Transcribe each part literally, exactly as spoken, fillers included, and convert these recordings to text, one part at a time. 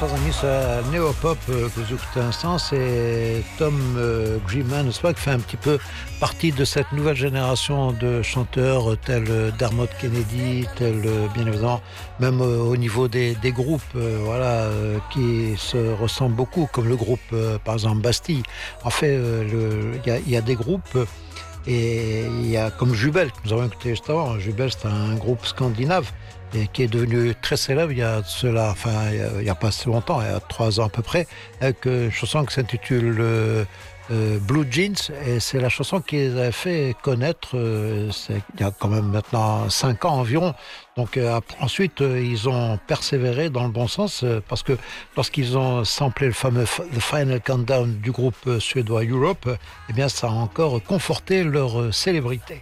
chers amis, c'est Néopop euh, que vous écoutez à l'instant, c'est Tom euh, Grimman, n'est-ce pas, qui fait un petit peu partie de cette nouvelle génération de chanteurs tels euh, Dermot Kennedy, tels euh, bien évidemment, même euh, au niveau des, des groupes, euh, voilà, euh, qui se ressemblent beaucoup, comme le groupe, euh, par exemple, Bastille. En fait, euh, le- il y, a- il y a des groupes. euh, Et il y a comme Jubel, que nous avons écouté juste avant. Jubel, c'est un groupe scandinave et qui est devenu très célèbre il y a cela, enfin, il y a, il y a pas si longtemps, il y a trois ans à peu près, avec une chanson qui s'intitule euh, euh, Blue Jeans. Et c'est la chanson qui les a fait connaître euh, c'est, il y a quand même maintenant cinq ans environ. Donc euh, ap- ensuite, euh, ils ont persévéré dans le bon sens euh, parce que lorsqu'ils ont samplé le fameux F- The Final Countdown du groupe euh, suédois Europe, euh, eh bien, ça a encore conforté leur euh, célébrité.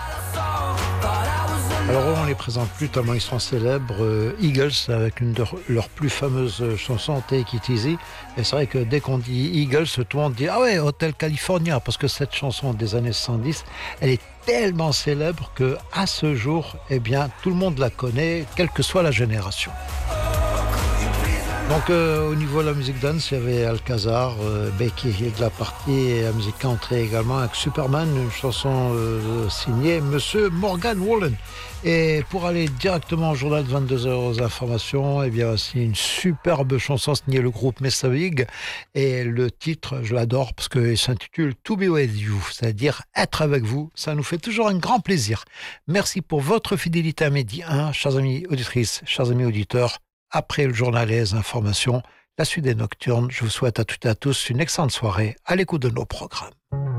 Alors on les présente plus tellement ils sont célèbres. euh, Eagles avec une de leurs plus fameuses euh, chansons, Take It Easy. Et c'est vrai que dès qu'on dit Eagles, tout le monde dit ah ouais, Hotel California, parce que cette chanson des années soixante-dix, elle est tellement célèbre que à ce jour, eh bien tout le monde la connaît, quelle que soit la génération. Donc euh, au niveau de la musique dance, il y avait Alcazar, euh, Becky Hill de la partie et la musique country également avec Superman, une chanson euh, signée Monsieur Morgan Wallen. Et pour aller directement au journal de vingt-deux heures aux informations, eh bien c'est une superbe chanson signée le groupe Mesa Big et le titre, je l'adore parce qu'il s'intitule To Be With You, c'est-à-dire être avec vous. Ça nous fait toujours un grand plaisir. Merci pour votre fidélité à Midi un, chers amis auditrices, chers amis auditeurs. Après le journal et les informations, la suite des nocturnes, je vous souhaite à toutes et à tous une excellente soirée à l'écoute de nos programmes.